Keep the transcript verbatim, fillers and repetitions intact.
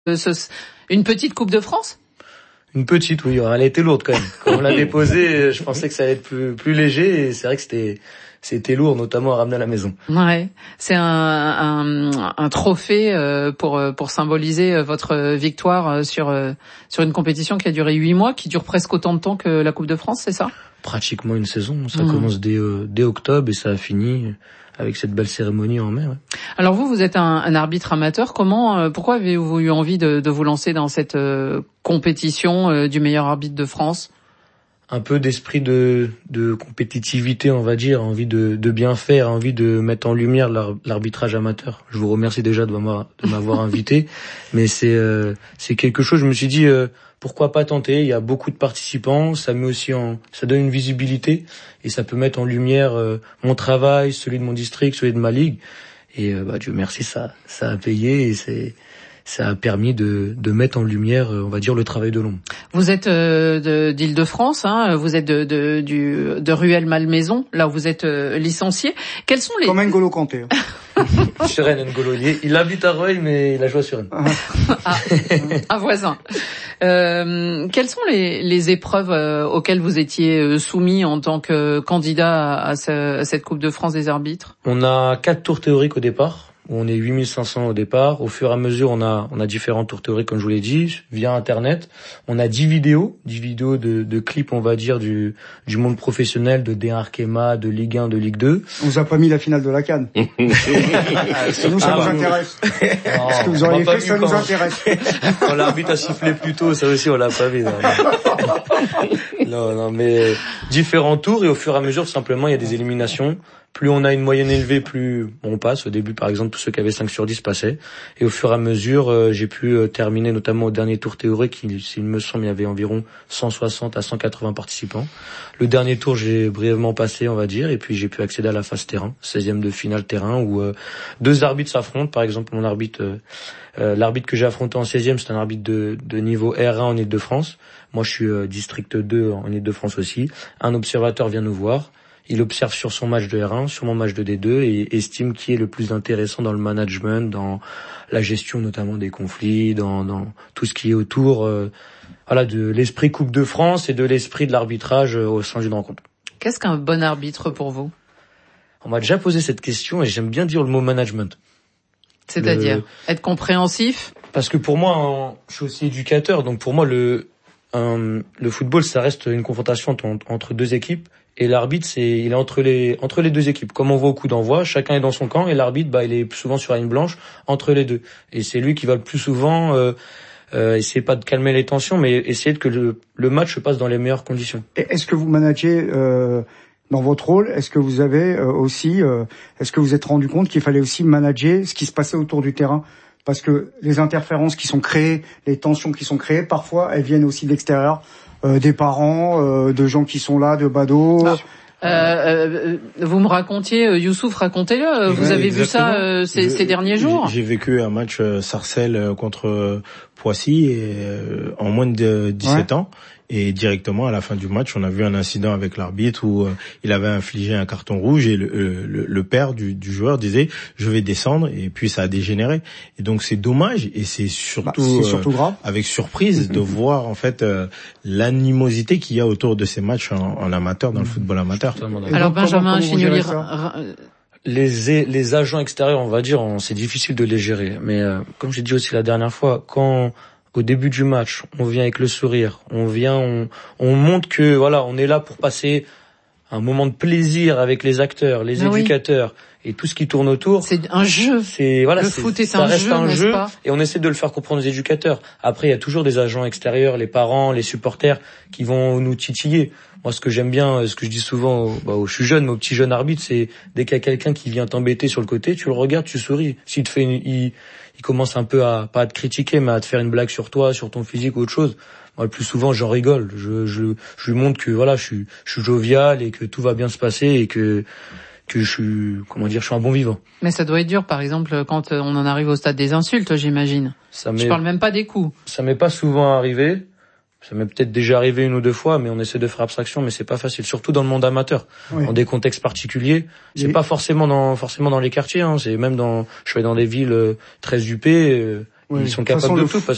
ce, une petite Coupe de France? Une petite, oui. Elle a été lourde quand même. Quand on l'a déposée, je pensais que ça allait être plus, plus léger, et c'est vrai que c'était, c'était lourd, notamment à ramener à la maison. Ouais, c'est un, un, un trophée pour pour symboliser votre victoire sur sur une compétition qui a duré huit mois, qui dure presque autant de temps que la Coupe de France, c'est ça? Pratiquement une saison. Ça mmh. commence dès euh, dès octobre et ça a fini avec cette belle cérémonie en mai. Ouais. Alors vous, vous êtes un, un arbitre amateur. Comment, euh, pourquoi avez-vous eu envie de, de vous lancer dans cette euh, compétition euh, du meilleur arbitre de France? Un peu d'esprit de, de compétitivité, on va dire, envie de, de bien faire, envie de mettre en lumière l'arbitrage amateur. Je vous remercie déjà de m'avoir, de m'avoir invité, mais c'est, euh, c'est quelque chose. Je me suis dit euh, pourquoi pas tenter. Il y a beaucoup de participants, ça met aussi en, ça donne une visibilité et ça peut mettre en lumière euh, mon travail, celui de mon district, celui de ma ligue. Et euh, bah Dieu merci, ça, ça a payé et c'est. Ça a permis de, de mettre en lumière, on va dire, le travail de l'ombre. Vous êtes euh, de, d'Île-de-France, hein, vous êtes de, de, du, de Rueil-Malmaison, là où vous êtes euh, licencié. Quels sont les... Comme N'Golo Kanté. Sur Rennes, N'Golo. Il, il habite à Rueil, mais il a joué sur Rennes. ah, un voisin. Euh, quelles sont les, les épreuves euh, auxquelles vous étiez soumis en tant que candidat à, à, ce, à cette Coupe de France des arbitres? On a quatre tours théoriques au départ. On est huit mille cinq cents au départ. Au fur et à mesure, on a, on a différents tours théoriques, comme je vous l'ai dit, via Internet. On a dix vidéos, dix vidéos de, de clips, on va dire, du, du monde professionnel, de D un Arkema, de Ligue un, de Ligue deux. On vous a pas mis la finale de la CAN. Nous, ça ah, nous intéresse. Non, ce que vous auriez fait, ça nous quand... intéresse. Quand l'arbitre a sifflé plus tôt, ça aussi, on l'a pas vu. Non, non, non, mais différents tours, et au fur et à mesure, tout simplement, il y a des éliminations. Plus on a une moyenne élevée, plus on passe. Au début, par exemple, tous ceux qui avaient cinq sur dix passaient. Et au fur et à mesure, euh, j'ai pu euh, terminer, notamment au dernier tour théorique, il, s'il me semble, il y avait environ cent soixante à cent quatre-vingts participants. Le dernier tour, j'ai brièvement passé, on va dire, et puis j'ai pu accéder à la phase terrain, seizième de finale terrain, où euh, deux arbitres s'affrontent. Par exemple, mon arbitre, euh, euh, l'arbitre que j'ai affronté en seizième, c'est un arbitre de, de niveau R un en Île-de-France. Moi, je suis euh, district deux en Île-de-France aussi. Un observateur vient nous voir. Il observe sur son match de R un, sur mon match de D deux, et estime qui est le plus intéressant dans le management, dans la gestion notamment des conflits, dans, dans tout ce qui est autour euh, voilà, de l'esprit Coupe de France et de l'esprit de l'arbitrage euh, au sein d'une rencontre. Qu'est-ce qu'un bon arbitre pour vous? On m'a déjà posé cette question et j'aime bien dire le mot management. C'est-à-dire le... être compréhensif? Parce que pour moi, en... je suis aussi éducateur, donc pour moi, le, un... le football, ça reste une confrontation entre deux équipes. Et l'arbitre, c'est, il est entre les, entre les deux équipes. Comme on voit au coup d'envoi, chacun est dans son camp et l'arbitre, bah, il est plus souvent sur la ligne blanche entre les deux. Et c'est lui qui va le plus souvent, euh, euh, essayer pas de calmer les tensions, mais essayer de que le, le match se passe dans les meilleures conditions. Et est-ce que vous managez, euh, dans votre rôle, est-ce que vous avez euh, aussi, euh, est-ce que vous êtes rendu compte qu'il fallait aussi manager ce qui se passait autour du terrain? Parce que les interférences qui sont créées, les tensions qui sont créées, parfois, elles viennent aussi de l'extérieur. Euh, des parents, euh, de gens qui sont là, de badauds. Ah. Euh, euh, vous me racontiez, euh, Youssouf, racontez-le. Vous ouais, avez exactement. vu ça euh, ces, ces derniers jours? J'ai vécu un match euh, Sarcelles contre euh, Poissy et, euh, en moins de dix-sept ouais. ans. Et directement, à la fin du match, on a vu un incident avec l'arbitre où euh, il avait infligé un carton rouge et le, le, le père du, du joueur disait « je vais descendre » et puis ça a dégénéré. Et donc c'est dommage et c'est surtout, bah, c'est surtout euh, grave. avec surprise de voir en fait euh, l'animosité qu'il y a autour de ces matchs en, en amateur, dans le football amateur. Alors Benjamin Chignoli, les les agents extérieurs, on va dire, on, c'est difficile de les gérer. Mais euh, comme j'ai dit aussi la dernière fois, quand au début du match, on vient avec le sourire, on vient, on, on montre que voilà, on est là pour passer un moment de plaisir avec les acteurs, les ah éducateurs oui. et tout ce qui tourne autour. C'est un jeu. C'est voilà, le c'est, foot est ça un reste jeu, un jeu, pas et on essaie de le faire comprendre aux éducateurs. Après, il y a toujours des agents extérieurs, les parents, les supporters, qui vont nous titiller. Moi, ce que j'aime bien, ce que je dis souvent, bah, je suis jeune, mais aux petits jeunes arbitres, c'est dès qu'il y a quelqu'un qui vient t'embêter sur le côté, tu le regardes, tu souris. S'il te fait, une, il, il commence un peu à pas à te critiquer, mais à te faire une blague sur toi, sur ton physique ou autre chose. Moi, le plus souvent, j'en rigole. Je, je, je lui montre que voilà, je suis, je suis jovial et que tout va bien se passer et que que je suis, comment dire, je suis un bon vivant. Mais ça doit être dur, par exemple, quand on en arrive au stade des insultes, j'imagine. Ça je parle même pas des coups. Ça m'est pas souvent arrivé. Ça m'est peut-être déjà arrivé une ou deux fois, mais on essaie de faire abstraction, mais c'est pas facile, surtout dans le monde amateur, oui. Dans des contextes particuliers. C'est oui. pas forcément dans forcément dans les quartiers, hein. C'est même dans, je suis dans des villes très huppées, euh, oui. Ils sont capables de, de tout. Parce